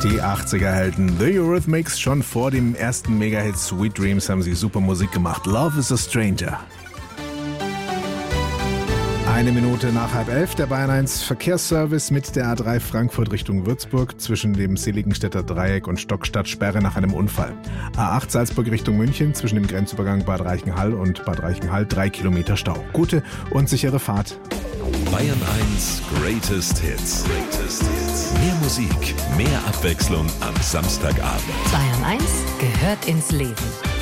Die 80er-Helden The Eurythmics. Schon vor dem ersten Mega-Hit Sweet Dreams haben sie super Musik gemacht. Love is a Stranger. 1 Minute nach 10:30, der Bayern 1 Verkehrsservice mit der A3 Frankfurt Richtung Würzburg zwischen dem Seligenstädter Dreieck und Stockstadt Sperre nach einem Unfall. A8 Salzburg Richtung München zwischen dem Grenzübergang Bad Reichenhall und Bad Reichenhall 3 Kilometer Stau. Gute und sichere Fahrt. Bayern 1 Greatest Hits. Mehr Musik, mehr Abwechslung am Samstagabend. Bayern 1 gehört ins Leben.